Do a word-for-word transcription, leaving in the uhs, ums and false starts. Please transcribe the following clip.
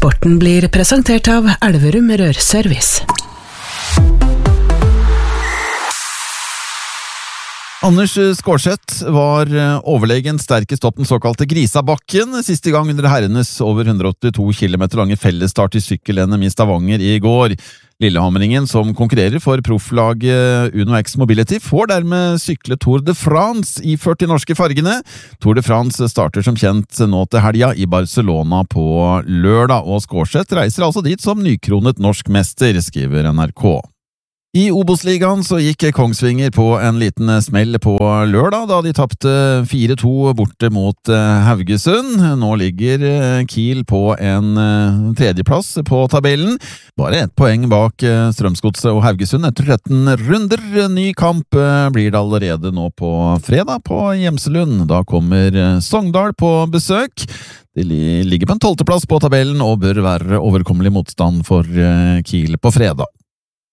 Sporten blir presentert av Elverum Rørservice. Anders Skårseth var overlegen sterkest opp den såkalte Grisabakken siste gang under herrenes over hundre åttito kilometer lange fellesstart i sykkel-N M i Stavanger i går. Lillehamringen, som konkurrerer for profflaget Uno X Mobility, får dermed sykle Tour de France iført de norske fargene. Tour de France starter som kjent nå til helga i Barcelona på lørdag, og Skårseth reiser altså dit som nykronet norsk mester, skriver N R K. I Obos-ligaen så gikk Kongsvinger på en liten smell på lørdag da de tapte fire to borte mot Haugesund. Nå ligger Kiel på en tredjeplass på tabellen. Bare ett poeng bak Strømsgodset og Haugesund etter tretten runder. Ny kamp blir det allerede nå på fredag på Gjemselund. Da kommer Sogndal på besøk. De ligger på en tolvteplass på tabellen og bør være overkommelig motstand for Kiel på fredag.